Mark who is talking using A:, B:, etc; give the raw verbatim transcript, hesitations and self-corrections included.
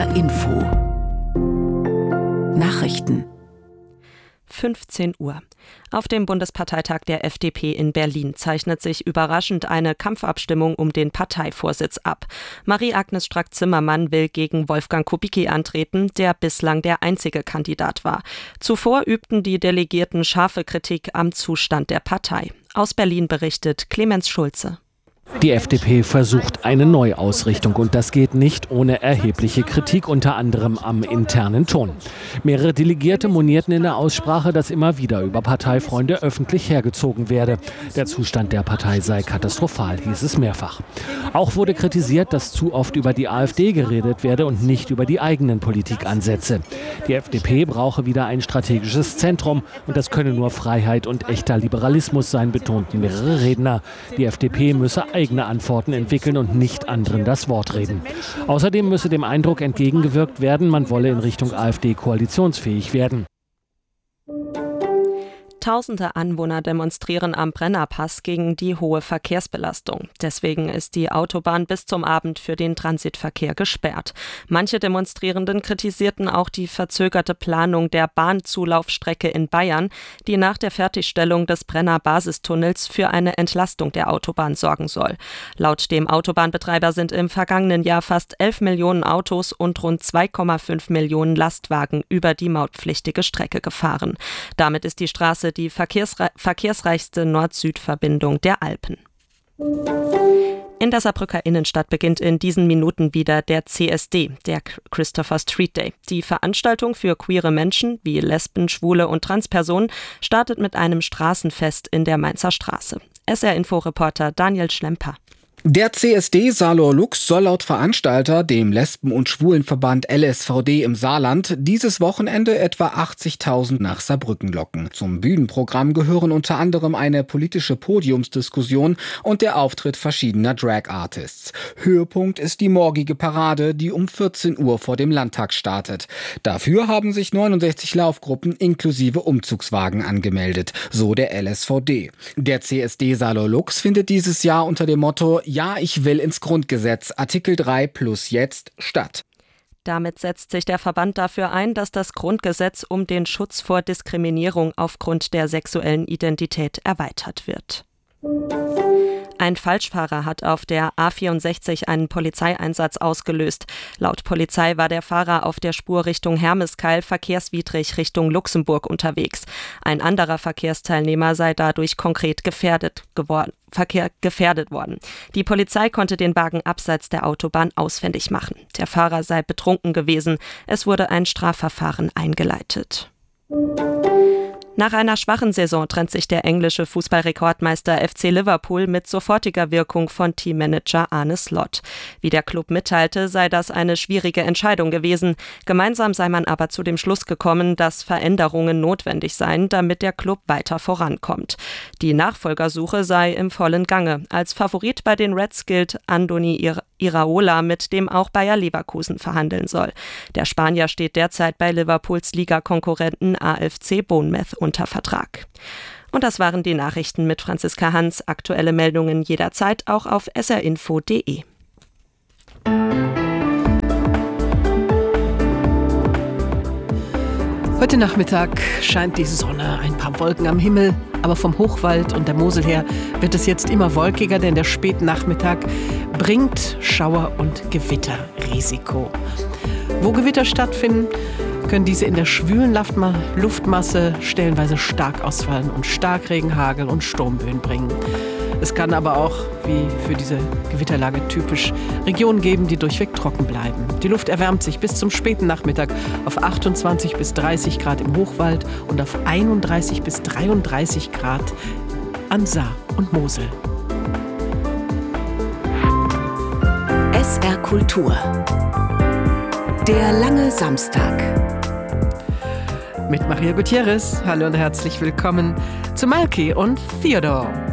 A: R Info Nachrichten
B: fünfzehn Uhr. Auf dem Bundesparteitag der F D P in Berlin zeichnet sich überraschend eine Kampfabstimmung um den Parteivorsitz ab. Marie-Agnes Strack-Zimmermann will gegen Wolfgang Kubicki antreten, der bislang der einzige Kandidat war. Zuvor übten die Delegierten scharfe Kritik am Zustand der Partei. Aus Berlin berichtet Clemens Schulze.
C: Die F D P versucht eine Neuausrichtung und das geht nicht ohne erhebliche Kritik, unter anderem am internen Ton. Mehrere Delegierte monierten in der Aussprache, dass immer wieder über Parteifreunde öffentlich hergezogen werde. Der Zustand der Partei sei katastrophal, hieß es mehrfach. Auch wurde kritisiert, dass zu oft über die AfD geredet werde und nicht über die eigenen Politikansätze. Die F D P brauche wieder ein strategisches Zentrum und das könne nur Freiheit und echter Liberalismus sein, betonten mehrere Redner. Die F D P müsse eigene Antworten entwickeln und nicht anderen das Wort reden. Außerdem müsse dem Eindruck entgegengewirkt werden, man wolle in Richtung AfD koalitionsfähig werden.
B: Tausende Anwohner demonstrieren am Brennerpass gegen die hohe Verkehrsbelastung. Deswegen ist die Autobahn bis zum Abend für den Transitverkehr gesperrt. Manche Demonstrierenden kritisierten auch die verzögerte Planung der Bahnzulaufstrecke in Bayern, die nach der Fertigstellung des Brenner-Basistunnels für eine Entlastung der Autobahn sorgen soll. Laut dem Autobahnbetreiber sind im vergangenen Jahr fast elf Millionen Autos und rund zwei Komma fünf Millionen Lastwagen über die mautpflichtige Strecke gefahren. Damit ist die Straße die verkehrsre- verkehrsreichste Nord-Süd-Verbindung der Alpen. In der Saarbrücker Innenstadt beginnt in diesen Minuten wieder der C S D, der Christopher Street Day. Die Veranstaltung für queere Menschen wie Lesben, Schwule und Transpersonen startet mit einem Straßenfest in der Mainzer Straße. S R-Info-Reporter Daniel Schlemper.
D: Der C S D Saarlohr Lux soll laut Veranstalter, dem Lesben- und Schwulenverband L S V D im Saarland, dieses Wochenende etwa achtzigtausend nach Saarbrücken locken. Zum Bühnenprogramm gehören unter anderem eine politische Podiumsdiskussion und der Auftritt verschiedener Drag-Artists. Höhepunkt ist die morgige Parade, die um vierzehn Uhr vor dem Landtag startet. Dafür haben sich neunundsechzig Laufgruppen inklusive Umzugswagen angemeldet, so der L S V D. Der C S D Saarlohr Lux findet dieses Jahr unter dem Motto Ja, ich will ins Grundgesetz, Artikel drei plus jetzt statt.
B: Damit setzt sich der Verband dafür ein, dass das Grundgesetz um den Schutz vor Diskriminierung aufgrund der sexuellen Identität erweitert wird. Ein Falschfahrer hat auf der A vierundsechzig einen Polizeieinsatz ausgelöst. Laut Polizei war der Fahrer auf der Spur Richtung Hermeskeil verkehrswidrig Richtung Luxemburg unterwegs. Ein anderer Verkehrsteilnehmer sei dadurch konkret gefährdet geworden. Verkehr gefährdet worden. Die Polizei konnte den Wagen abseits der Autobahn ausfindig machen. Der Fahrer sei betrunken gewesen. Es wurde ein Strafverfahren eingeleitet. Nach einer schwachen Saison trennt sich der englische Fußballrekordmeister F C Liverpool mit sofortiger Wirkung von Teammanager Arne Slot. Wie der Club mitteilte, sei das eine schwierige Entscheidung gewesen. Gemeinsam sei man aber zu dem Schluss gekommen, dass Veränderungen notwendig seien, damit der Club weiter vorankommt. Die Nachfolgersuche sei im vollen Gange. Als Favorit bei den Reds gilt Andoni Ir- Iraola, mit dem auch Bayer Leverkusen verhandeln soll. Der Spanier steht derzeit bei Liverpools Ligakonkurrenten A F C Bournemouth unter Vertrag. Und das waren die Nachrichten mit Franziska Hans. Aktuelle Meldungen jederzeit auch auf s r info punkt d e.
A: Heute Nachmittag scheint die Sonne, ein paar Wolken am Himmel, aber vom Hochwald und der Mosel her wird es jetzt immer wolkiger, denn der Spätnachmittag bringt Schauer- und Gewitterrisiko. Wo Gewitter stattfinden, können diese in der schwülen Luftmasse stellenweise stark ausfallen und Starkregen, Hagel und Sturmböen bringen. Es kann aber auch, wie für diese Gewitterlage typisch, Regionen geben, die durchweg trocken bleiben. Die Luft erwärmt sich bis zum späten Nachmittag auf achtundzwanzig bis dreißig Grad im Hochwald und auf einunddreißig bis dreiunddreißig Grad an Saar und Mosel.
E: S R Kultur. Der lange Samstag.
A: Mit Maria Gutierrez. Hallo und herzlich willkommen zu Malky und Theodore.